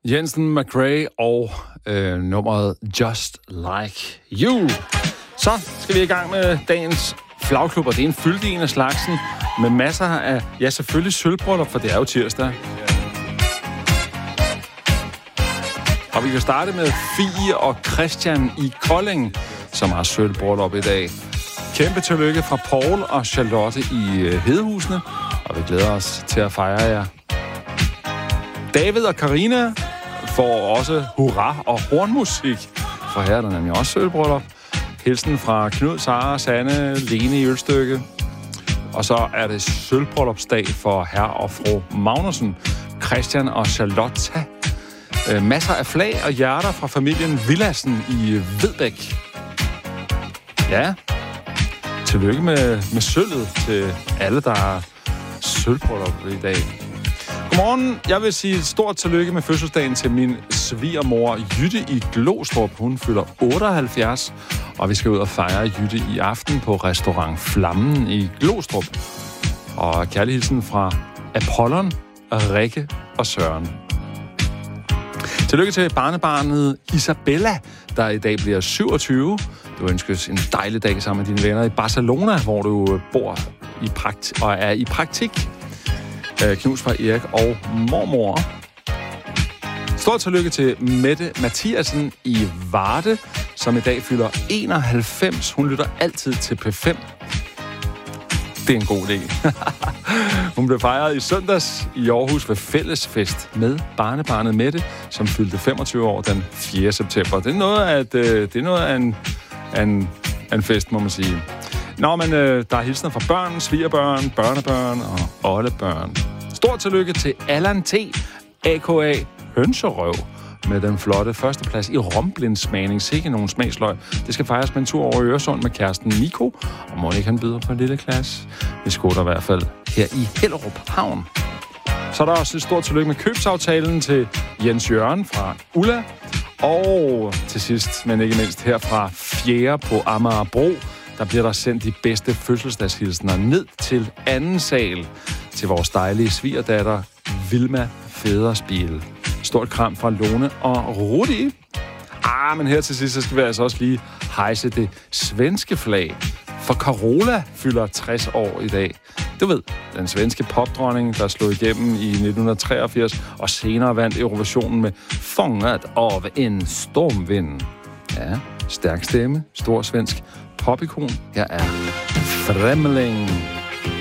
Jensen McRae og nummeret Just Like You. Så skal vi i gang med dagens flagklub, og det er en fyldig en af slagsen, med masser af, ja selvfølgelig sølvbryllup, for det er jo tirsdag. Og vi kan starte med Fie og Christian i Kolding, som har sølvbryllup i dag. Kæmpe tillykke fra Paul og Charlotte i Hedehusene, og vi glæder os til at fejre jer. David og Karina får også hurra og hornmusik, for her er der nemlig også sølvbryllup. Hilsen fra Knud, Sara, Sanne, Lene i Ølstykke. Og så er det sølvbryllupsdag for herr og fru Magnussen, Christian og Charlotte. Masser af flag og hjerter fra familien Villassen i Vedbæk. Ja, tillykke med sølvet til alle, der har sølvbryllup i dag. Godmorgen. Jeg vil sige et stort tillykke med fødselsdagen til min svigermor Jytte i Glostrup. Hun fylder 78, og vi skal ud og fejre Jytte i aften på restaurant Flammen i Glostrup. Og kærlig hilsen fra Apollon, Rikke og Søren. Tillykke til barnebarnet Isabella, der i dag bliver 27. Du ønskes en dejlig dag sammen med dine venner i Barcelona, hvor du bor og er i praktik. Knus fra Erik og mormor. Stort tillykke til Mette Mathiasen i Varde, som i dag fylder 91. Hun lytter altid til P5. Det er en god idé. Hun blev fejret i søndags i Aarhus ved fællesfest med barnebarnet Mette, som fyldte 25 år den 4. september. Det er noget af en fest, må man sige. Nå, men der er hilsener fra børn, svigerbørn, børnebørn og oldebørn. Stort tillykke til Allan T., a.k.a. Hønserøv, med den flotte førsteplads i romblindsmagning. Sikke nogen smagsløg. Det skal fejres med en tur over Øresund med kæresten Nico, og Monika han byder på en lille klasse. Vi skoter i hvert fald her i Hellerup Havn. Så er der også et stort tillykke med købsaftalen til Jens Jørgen fra Ulla. Og til sidst, men ikke mindst her fra Fjerde på Amagerbro, der bliver der sendt de bedste fødselsdagshilsener ned til anden sal til vores dejlige svigerdatter Vilma Federspiel. Stort kram fra Lone og Rudi. Men her til sidst, så skal vi altså også lige hejse det svenske flag. For Carola fylder 60 år i dag. Du ved, den svenske popdronning, der slog igennem i 1983 og senere vandt Eurovisionen med Fånget av en stormvind. Ja, stærk stemme, stor svensk popikon. Her er Fremling.